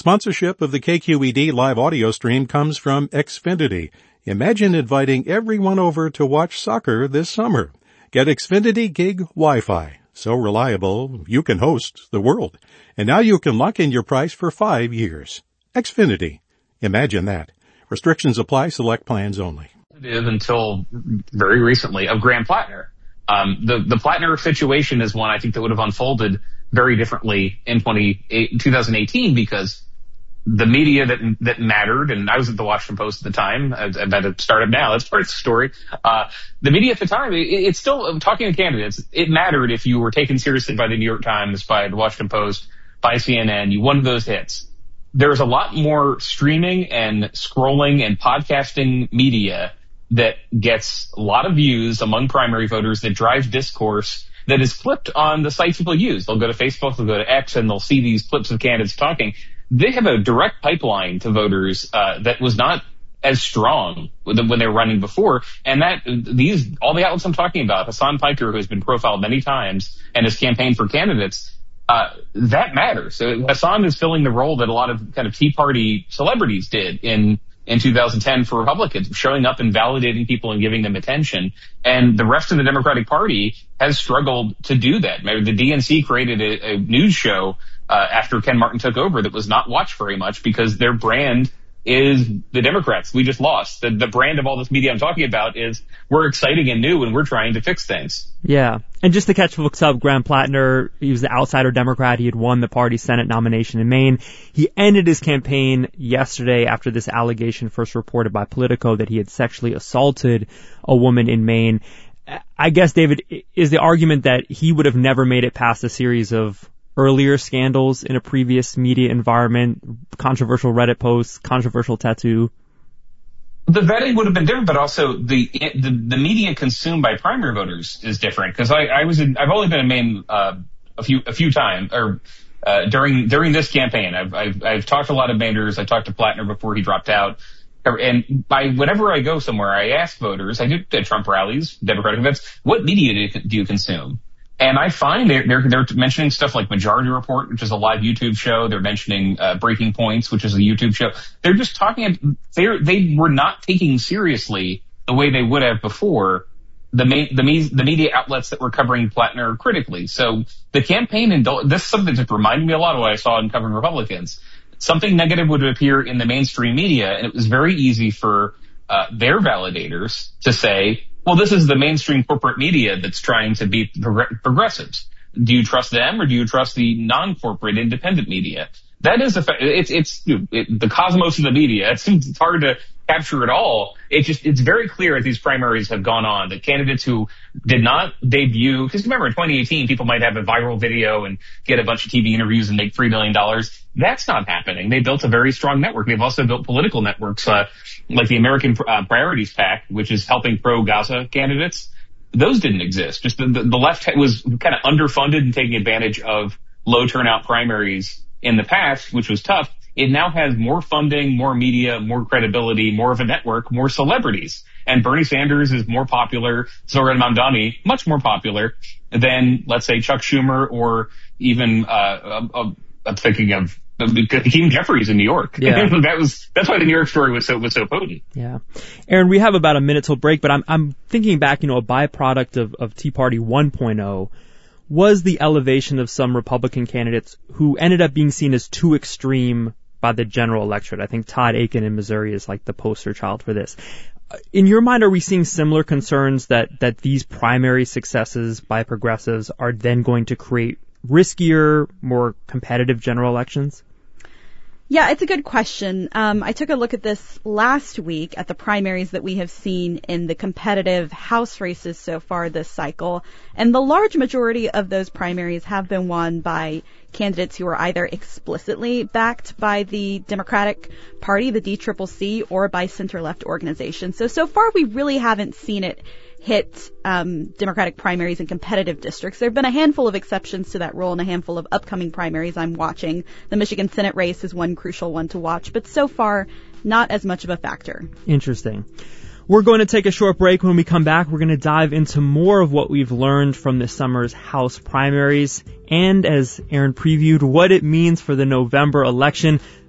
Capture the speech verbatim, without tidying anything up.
Sponsorship of the K Q E D live audio stream comes from Xfinity. Imagine inviting everyone over to watch soccer this summer. Get Xfinity Gig Wi-Fi. So reliable, you can host the world. And now you can lock in your price for five years. Xfinity. Imagine that. Restrictions apply. Select plans only. Until very recently of Graham Plattner. Um, the, the Plattner situation is one I think that would have unfolded very differently in twenty eighteen because the media that that mattered, and I was at the Washington Post at the time. I'm at a startup now. That's part of the story. Uh, the media at the time, it, it's still talking to candidates. It mattered if you were taken seriously by the New York Times, by the Washington Post, by C N N. You won those hits. There's a lot more streaming and scrolling and podcasting media that gets a lot of views among primary voters, that drives discourse, that is clipped on the sites people use. They'll go to Facebook, they'll go to X, and they'll see these clips of candidates talking. They have a direct pipeline to voters uh, that was not as strong when they were running before. And that these all the outlets I'm talking about, Hassan Piker, who has been profiled many times and has campaigned for candidates, uh, that matters. So Hassan is filling the role that a lot of kind of Tea Party celebrities did in in two thousand ten for Republicans, showing up and validating people and giving them attention. And the rest of the Democratic Party has struggled to do that. Maybe the D N C created a, a news show uh, after Ken Martin took over that was not watched very much because their brand is the Democrats. We just lost. The, the brand of all this media I'm talking about is we're exciting and new and we're trying to fix things. Yeah. And just to catch folks up, Graham Plattner, he was the outsider Democrat. He had won the party's Senate nomination in Maine. He ended his campaign yesterday after this allegation first reported by Politico that he had sexually assaulted a woman in Maine. I guess, David, is the argument that he would have never made it past a series of earlier scandals in a previous media environment, controversial Reddit posts, controversial tattoo? The vetting would have been different, but also the the, the media consumed by primary voters is different. Because I, I was in, I've only been in Maine uh, a few a few times, or uh, during during this campaign. I've, I've I've talked to a lot of Mainers. I talked to Plattner before he dropped out. And by whenever I go somewhere, I ask voters. I do at Trump rallies, Democratic events. What media do you, do you consume? And I find they're, they're, they're mentioning stuff like Majority Report, which is a live YouTube show. They're mentioning uh, Breaking Points, which is a YouTube show. They're just talking, they're, they were not taking seriously the way they would have before the ma- the, me- the media outlets that were covering Plattner critically. So the campaign, indul- this is something that reminded me a lot of what I saw in covering Republicans. Something negative would appear in the mainstream media, and it was very easy for uh, their validators to say, well, this is the mainstream corporate media that's trying to be prog- progressives. Do you trust them or do you trust the non-corporate independent media? That is, a fa- it's, it's it, the cosmos of the media. It's, it's hard to capture it all. It just, it's very clear as these primaries have gone on that candidates who did not debut, because remember in twenty eighteen, people might have a viral video and get a bunch of T V interviews and make three million dollars. That's not happening. They built a very strong network. They've also built political networks, uh, like the American uh, Priorities PAC, which is helping pro-Gaza candidates. Those didn't exist. Just the, the, the left was kind of underfunded and taking advantage of low turnout primaries in the past, which was tough. It now has more funding, more media, more credibility, more of a network, more celebrities. And Bernie Sanders is more popular, Zohran Mamdani, much more popular than, let's say, Chuck Schumer or even, uh, uh, uh I'm thinking of Hakeem Jeffries in New York. Yeah. that was, that's why the New York story was so, was so potent. Yeah. Aaron, we have about a minute till break, but I'm, I'm thinking back, you know, a byproduct of, of Tea Party one point oh was the elevation of some Republican candidates who ended up being seen as too extreme by the general electorate. I think Todd Akin in Missouri is like the poster child for this. In your mind, are we seeing similar concerns that, that these primary successes by progressives are then going to create riskier, more competitive general elections? Yeah, it's a good question. Um, I took a look at this last week at the primaries that we have seen in the competitive House races so far this cycle. And the large majority of those primaries have been won by candidates who are either explicitly backed by the Democratic Party, the D C C C, or by center-left organizations. So, so far we really haven't seen it hit um, Democratic primaries in competitive districts. There have been a handful of exceptions to that rule and a handful of upcoming primaries I'm watching. The Michigan Senate race is one crucial one to watch, but so far, not as much of a factor. Interesting. We're going to take a short break. When we come back, we're going to dive into more of what we've learned from this summer's House primaries and, as Aaron previewed, what it means for the November election.